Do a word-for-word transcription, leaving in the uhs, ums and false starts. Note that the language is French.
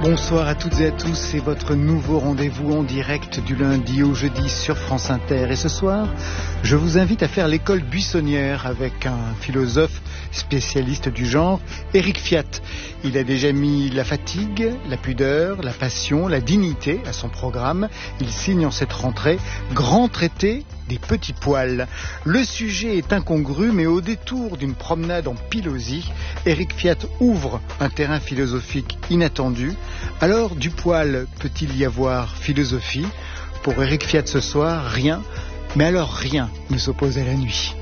Bonsoir à toutes et à tous, c'est votre nouveau rendez-vous en direct du lundi au jeudi sur France Inter. Et ce soir, je vous invite à faire l'école buissonnière avec un philosophe spécialiste du genre, Éric Fiat. Il a déjà mis la fatigue, la pudeur, la passion, la dignité à son programme. Il signe en cette rentrée Grand traité des petits poils. Le sujet est incongru, mais au détour d'une promenade en Pilosie, Éric Fiat ouvre un terrain philosophique inattendu. Alors, du poil peut-il y avoir philosophie ? Pour Éric Fiat ce soir, rien, mais alors rien ne s'oppose à la nuit.